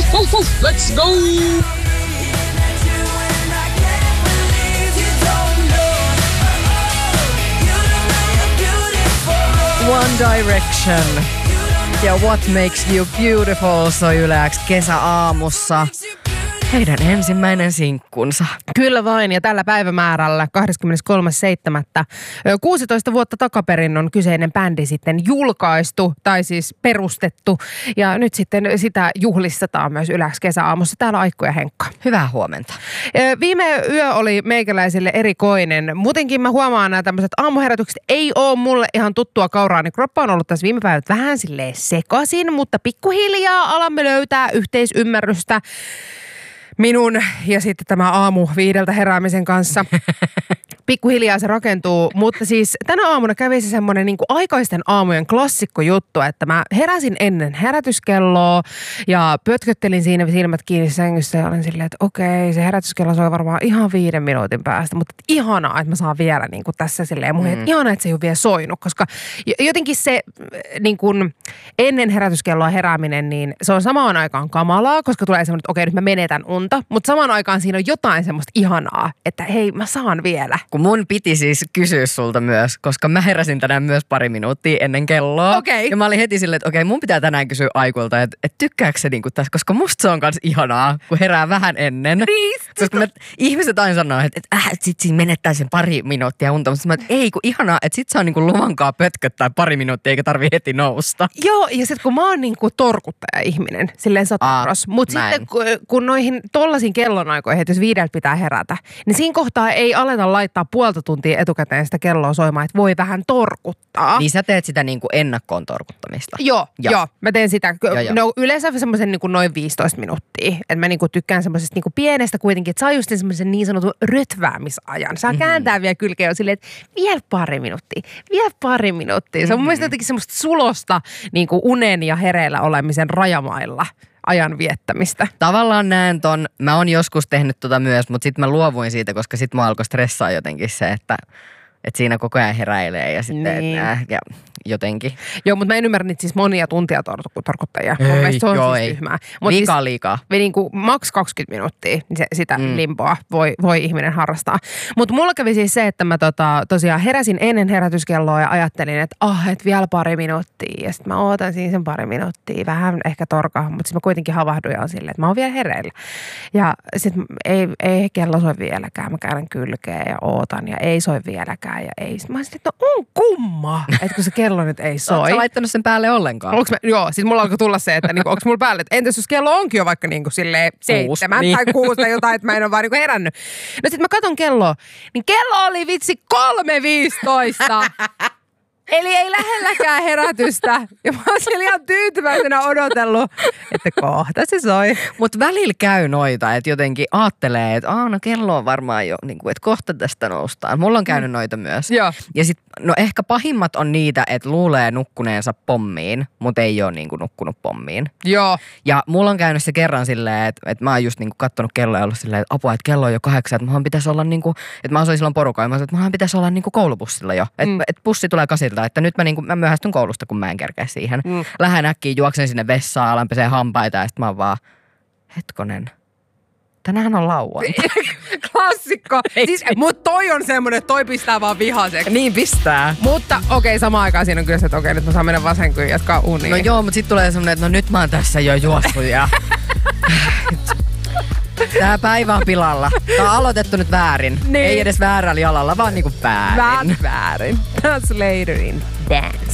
Let's go! One Direction ja What Makes You Beautiful soi Yle X kesäaamussa. Heidän ensimmäinen sinkkunsa. Kyllä vain, ja tällä päivämäärällä 23.7. 16 vuotta takaperin on kyseinen bändi sitten julkaistu, tai siis perustettu. Ja nyt sitten sitä juhlistetaan myös Yle X kesäaamussa. Täällä on Aikku ja Henkka. Hyvää huomenta. Viime yö oli meikäläisille erikoinen. Muutenkin mä huomaan nämä tämmöiset aamuherätykset ei ole mulle ihan tuttua kauraa. Niin kroppa on ollut tässä viime päivät vähän silleen sekaisin, mutta pikkuhiljaa alamme löytää yhteisymmärrystä minun ja sitten tämä aamu 5 heräämisen kanssa. Pikkuhiljaa se rakentuu, mutta siis tänä aamuna kävi se semmoinen niin kuin aikaisten aamujen klassikkojuttu, että mä heräsin ennen herätyskelloa ja pötköttelin siinä silmät kiinni sängyssä ja olin silleen, että okei, se herätyskello soi varmaan ihan 5 minuutin päästä, mutta ihanaa, että mä saan vielä niin kuin tässä silleen ihanaa, että se ei ole vielä soinut, koska jotenkin se niin kuin ennen herätyskelloa herääminen, niin se on samaan aikaan kamalaa, koska tulee semmoinen, että okei, nyt mä menetän unta, mutta samaan aikaan siinä on jotain semmoista ihanaa, että hei, mä saan vielä. Kun mun piti siis kysyä sulta myös, koska mä heräsin tänään myös 2 minuuttia ennen kelloa. Okay. Ja mä olin heti silleen, että okei, mun pitää tänään kysyä Aikulta, että tykkääkö se niinku tässä, koska musta se on kans ihanaa, kun herää vähän ennen. Koska ihmiset aina sanoo, että sit siinä menettää sen 2 minuuttia unta, mutta mä ei, kun ihanaa, että sit saa niinku luvankaa pötköttää 2 minuuttia, eikä tarvii heti nousta. Joo, ja sit kun mä oon niinku torkuttaja-ihminen, silleen sataros, mutta sitten kun noihin tollaisiin kellonaikoihin, että jos 5 pitää herätä, niin siinä kohtaa ei aleta laittaa 0,5 tuntia etukäteen sitä kelloa soimaan, että voi vähän torkuttaa. Niin sä teet sitä niinku ennakkoon torkuttamista. Joo. Mä teen sitä. No yleensä semmoisen niinku noin 15 minuuttia. Että mä niinku tykkään semmoisesta niinku pienestä kuitenkin, että saa just semmoisen niin sanotun rötväämisajan. Saa kääntää vielä kylkeä silleen, että vielä 2 minuuttia. Se on mun mielestä jotenkin semmoista sulosta niinku unen ja hereillä olemisen rajamailla ajan viettämistä. Tavallaan näen ton, mä oon joskus tehnyt myös, mutta sitten mä luovuin siitä, koska sitten mä alkoi stressaa jotenkin se, että siinä koko ajan heräilee ja sitten ja jotenkin. Joo, mutta mä en ymmärrä niitä siis monia tuntia torkuttajia. Mun mielestä se on siis tyhmää. Liikaa. Niin kuin maks 20 minuuttia niin sitä limpoa voi ihminen harrastaa. Mutta mulla kävi siis se, että mä tosiaan heräsin ennen herätyskelloa ja ajattelin, että että vielä 2 minuuttia. Ja sitten mä ootan siinä sen 2 minuuttia. Vähän ehkä torkaa, mutta sitten mä kuitenkin havahduin ja on silleen, että mä oon vielä hereillä. Ja sitten ei kello soi vieläkään. Mä käydän kylkeä ja ootan ja ei soi vieläkään. Ja ei. Sitten mä olisin, että on kumma, että kun se kello nyt ei soi. Oletko sä laittanut sen päälle ollenkaan? Joo, siis mulla alkoi tulla se, että niinku, onko mulla päälle, että entäs jos kello onkin jo vaikka niinku silleen 7 tai 6 tai jotain, että mä en ole vaan niinku herännyt. No sit mä katon kelloa, niin kello oli vitsi 3:15. Eli ei lähelläkään herätystä. Ja mä oon siellä ihan tyytyväisenä odotellut, että kohta se soi. Mutta välillä käy noita, että jotenkin aattelee, että no kello on varmaan jo, niin kuin, että kohta tästä noustaan. Mulla on käynyt noita myös. Joo. Ja sit, no ehkä pahimmat on niitä, että luulee nukkuneensa pommiin, mutta ei ole niin kuin nukkunut pommiin. Joo. Ja mulla on käynyt se kerran silleen, että mä oon just niin kuin kattonut kelloa ja ollut silleen, että apua, että kello on jo 8, että muhan pitäisi olla niin kuin, että mä asuin silloin porukalla, ja mä sanoin, että muhan pitäisi olla niin kuin koulubussilla jo. Että bussi tulee 8, että nyt mä myöhästyn koulusta, kun mä en kerkeä siihen. Lähden äkkiä, juoksen sinne vessaan, alan pesee hampaita ja sitten mä oon vaan, hetkonen, tänähän on lauantai. Klassikko. Siis, mut toi on semmonen, että toi pistää vaan vihaseksi. Niin pistää. Mutta samaan aikaan siinä on kyllä se, että nyt mä saan mennä vasenkyyn ja jatkaa uniin. No joo, mutta sit tulee semmonen, että nyt mä oon tässä jo juossut ja tää päivä on pilalla. Tää on aloitettu nyt väärin. Niin. Ei edes väärällä jalalla, vaan niinku väärin. Väärin. That's later in dance.